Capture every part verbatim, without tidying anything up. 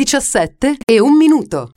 diciassette e un minuto.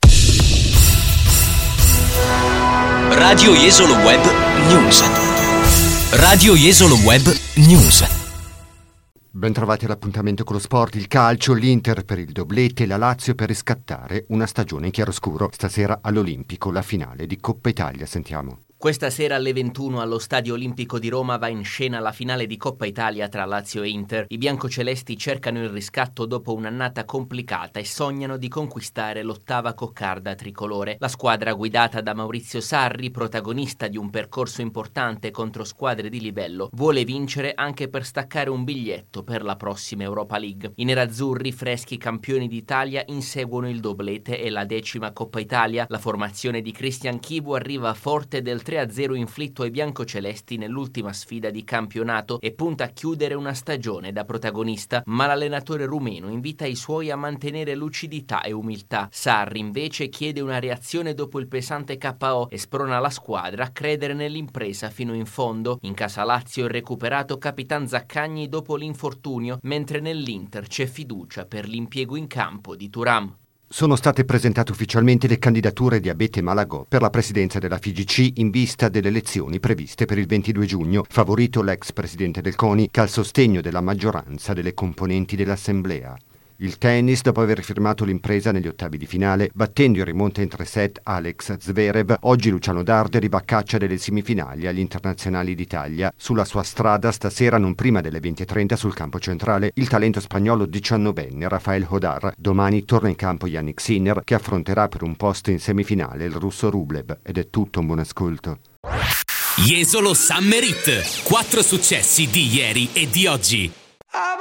Radio Jesolo Web News. Radio Jesolo Web News. Bentrovati all'appuntamento con lo sport, il calcio, l'Inter per il doblete e la Lazio per riscattare una stagione in chiaroscuro. Stasera all'Olimpico la finale di Coppa Italia, sentiamo. Questa sera alle ventuno allo Stadio Olimpico di Roma va in scena la finale di Coppa Italia tra Lazio e Inter. I biancocelesti cercano il riscatto dopo un'annata complicata e sognano di conquistare l'ottava coccarda tricolore. La squadra guidata da Maurizio Sarri, protagonista di un percorso importante contro squadre di livello, vuole vincere anche per staccare un biglietto per la prossima Europa League. I nerazzurri, freschi campioni d'Italia, inseguono il doblete e la decima Coppa Italia. La formazione di Christian Chivu arriva forte del tre a zero inflitto ai biancocelesti nell'ultima sfida di campionato e punta a chiudere una stagione da protagonista, ma l'allenatore rumeno invita i suoi a mantenere lucidità e umiltà. Sarri invece chiede una reazione dopo il pesante K O e sprona la squadra a credere nell'impresa fino in fondo. In casa Lazio il recuperato Capitan Zaccagni dopo l'infortunio, mentre nell'Inter c'è fiducia per l'impiego in campo di Thuram. Sono state presentate ufficialmente le candidature di Abete Malagò per la presidenza della F I G C in vista delle elezioni previste per il ventidue giugno. Favorito l'ex presidente del CONI, che ha il sostegno della maggioranza delle componenti dell'Assemblea. Il tennis, dopo aver firmato l'impresa negli ottavi di finale, battendo in rimonta in tre set Alex Zverev, oggi Luciano Darderi va a caccia delle semifinali agli internazionali d'Italia. Sulla sua strada stasera, non prima delle venti e trenta sul campo centrale, il talento spagnolo diciannovenne Rafael Hodar. Domani torna in campo Yannick Sinner, che affronterà per un posto in semifinale il russo Rublev. Ed è tutto, un buon ascolto. Jesolo Summer Hit. Quattro successi di ieri e di oggi.